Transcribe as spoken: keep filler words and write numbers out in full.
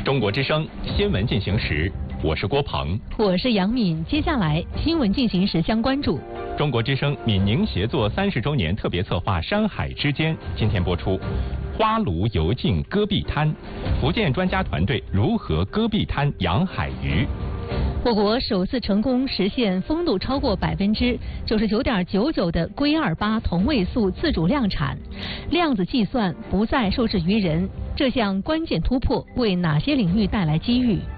中国之声新闻进行时，我是郭鹏， 我是杨敏。接下来新闻进行时将关注中国之声闽宁协作三十周年特别策划《山海之间》，今天播出花炉游境戈壁滩，福建专家团队如何戈壁滩养海鱼。 我国首次成功实现风度超过百分之九十九点九九的硅二八同位素自主量产，量子计算不再受制于人。这项关键突破为哪些领域带来机遇？